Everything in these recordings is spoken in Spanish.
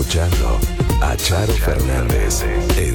escuchando a Charo Fernández en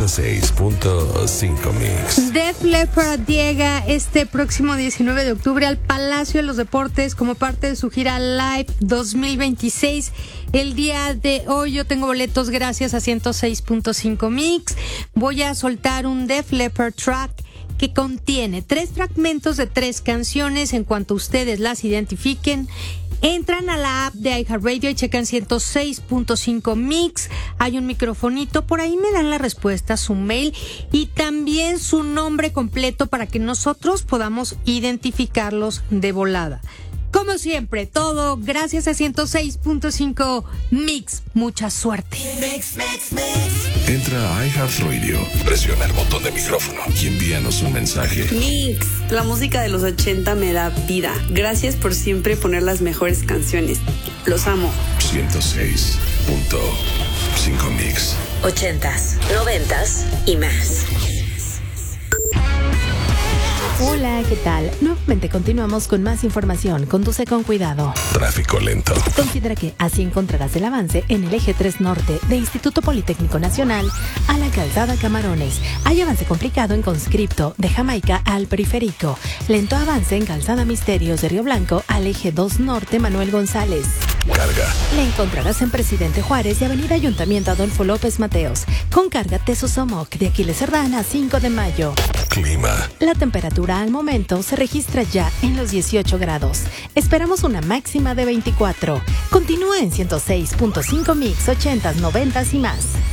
106.5 Mix. Def Leppard llega este próximo 19 de octubre al Palacio de los Deportes como parte de su gira Live 2026. El día de hoy yo tengo boletos gracias a 106.5 Mix. Voy a soltar un Def Leppard track que contiene 3 fragmentos de 3 canciones. En cuanto ustedes las identifiquen, entran a la app de iHeartRadio y checan 106.5 Mix. Hay un microfonito, por ahí me dan la respuesta, su mail y también su nombre completo para que nosotros podamos identificarlos de volada. Como siempre, todo gracias a 106.5 Mix. Mucha suerte. Entra a iHeartRadio, presiona el botón de micrófono y envíanos un mensaje. Mix, la música de los 80 me da vida. Gracias por siempre poner las mejores canciones. Los amo. 106.5 Mix. 80s, 90s y más. Hola, ¿qué tal? Nuevamente continuamos con más información. Conduce con cuidado. Tráfico lento. Considera que así encontrarás el avance en el eje 3 norte de Instituto Politécnico Nacional a la calzada Camarones. Hay avance complicado en Conscripto de Jamaica al Periférico. Lento avance en calzada Misterios de Río Blanco al eje 2 norte Manuel González. Carga. La encontrarás en Presidente Juárez y Avenida Ayuntamiento Adolfo López Mateos. Con carga Tesosomoc de Aquiles Cerdán a 5 de mayo. Clima. La temperatura al momento se registra ya en los 18 grados. Esperamos una máxima de 24. Continúa en 106.5 Mix, 80s, 90s y más.